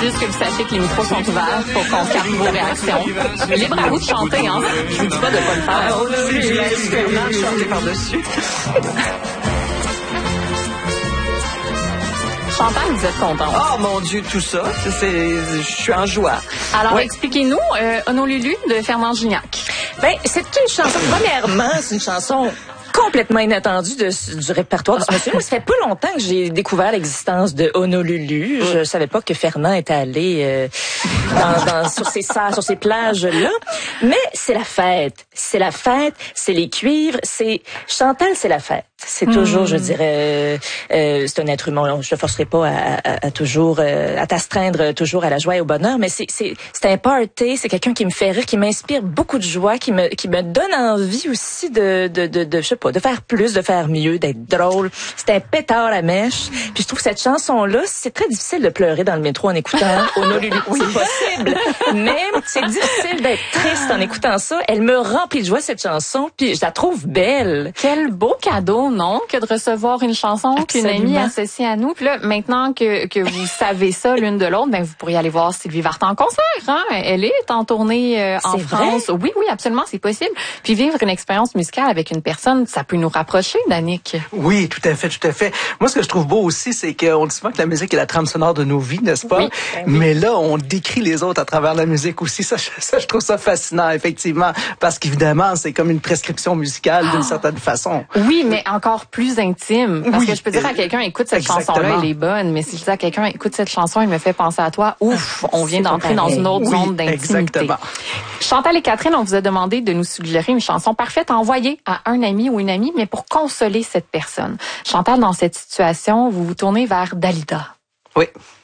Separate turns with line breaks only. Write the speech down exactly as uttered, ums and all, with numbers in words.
C'est juste que vous sachiez que les micros sont ouverts pour qu'on capte vos réactions. Libre à vous de chanter, hein. Je vous dis pas de pas le faire.
Oh, je laisse Fernand chanter par-dessus.
Chantal, vous êtes contente.
Oh mon Dieu, tout ça, c'est, je suis en joie.
Alors,
Ouais.
expliquez-nous, euh, Honolulu de Fernand Gignac.
Ben, c'est une chanson, premièrement, c'est une chanson complètement inattendue de, du répertoire de ce monsieur. Ça fait pas longtemps que j'ai découvert l'existence de Honolulu. Je savais pas que Fernand était allé euh, dans, dans, sur ces sur ces plages-là. Mais c'est la fête. C'est la fête, c'est les cuivres, c'est... Chantal, c'est la fête. C'est toujours, je dirais, euh, euh, c'est un être humain. Je te forcerai pas à, à, à toujours, euh, à t'astreindre toujours à la joie et au bonheur, mais c'est, c'est, c'est un party, c'est quelqu'un qui me fait rire, qui m'inspire beaucoup de joie, qui me, qui me donne envie aussi de, de, de, de, je sais pas, de faire plus, de faire mieux, d'être drôle. C'est un pétard à mèche. Puis je trouve que cette chanson-là, c'est très difficile de pleurer dans le métro en écoutant Honolulu. Oui, c'est possible. Mais c'est difficile d'être triste en écoutant ça. Elle me remplit de joie, cette chanson, puis je la trouve belle.
Quel beau cadeau, non, que de recevoir une chanson qu'une amie associe à nous. Puis là, maintenant que, que vous savez ça l'une de l'autre, ben vous pourriez aller voir Sylvie Vartan en concert. Hein? Elle est en tournée euh, en
C'est
France.
vrai?
Oui, oui, absolument, c'est possible. Puis vivre une expérience musicale avec une personne, ça peut nous rapprocher, Danick.
Oui, tout à fait, tout à fait. Moi, ce que je trouve beau aussi, c'est qu'on dit souvent que la musique est la trame sonore de nos vies, n'est-ce pas?
Oui.
Ben oui.
Mais là, on décrit les autres à travers la musique aussi. Ça, je, ça, je trouve ça fascinant, effectivement, parce qu'évidemment, c'est comme une prescription musicale d'une certaine façon.
Oui, mais encore plus intime. Parce
Oui.
que je peux dire à quelqu'un, écoute cette
Exactement.
chanson-là, elle est bonne. Mais si je dis à quelqu'un, écoute cette chanson, elle me fait penser à toi, ouf, on vient
C'est
d'entrer
pas
dans
pareil.
une autre
Oui,
zone d'intimité.
exactement.
Chantal et Catherine, on vous a demandé de nous suggérer une chanson parfaite à envoyer à un ami ou une amie, mais pour consoler cette personne. Chantal, dans cette situation, vous vous tournez vers Dalida.
Oui.